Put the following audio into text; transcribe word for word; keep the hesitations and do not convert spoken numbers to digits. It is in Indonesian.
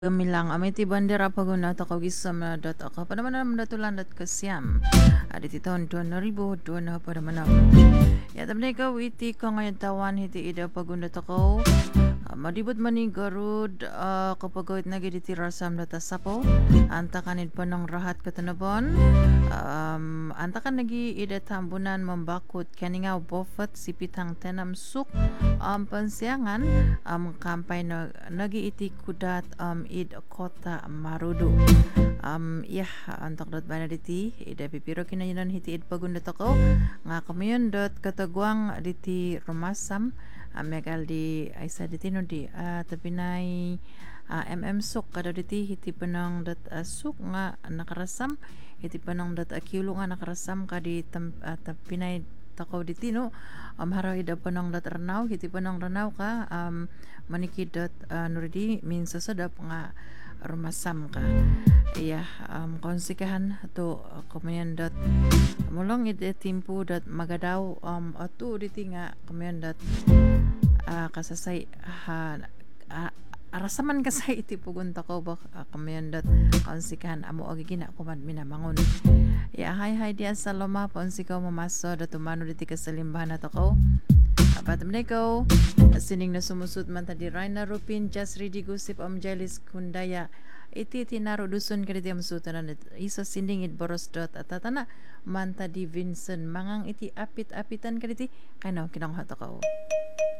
Gamilang amiti bandera paguna to kagisam na data ka panamanam datulan dat kasyam aditi tahun dua ribu dua na panamanam ya tamne ka witi ka ngayon tawan hiti ida pagunda to ko madibot mani garud uh, kapag nagi diti rasam data sapo anta kanid panang rahat katanabon um, anta kan nagi ida tambunan membakut kaningaw bofat sipitang tenam suk um, pansiangan um, kampay na nagi iti kudat um, id kota Marudu. Um, yeah, antok dot bana diti ida pipiro kinayanan hiti id pagunda toko nga kamayon dot katagwang diti rumasam uh, megal di aysa diti no di uh, tapinay uh, mm suk kada diti hiti panang dot uh, suk nga nakarasam hiti panang dot uh, kilo nga nakarasam kadi tam, uh, tapinay takaw diti no um, haraw ida panang dot ranaw hiti panang ranaw ka um, manikid dot uh, nuridi minsa sadap nga rumasam ka iya um, konsikahan to uh, kumayan dot mulong ide timpu dot magadaw um, atu diti nga kumayan dot uh, kasasay ha, uh, arasaman kasay iti pugunta ko ba uh, kumayan dot konsikahan amo agigina kumad minamangon ya hay hay dia saloma ponsikaw mamaso dot umano diti kasalimbahan na to ko Apatam ko, sining na sumusud man tadi Raina Rupin, Just Ready Gusip Om Jelis Kundaya, iti tinaro dusun kaditi am sutanan isa sinding it boros dot at tatana man tadi Vincent mangang iti apit-apitan kaditi kano kinang hato ko.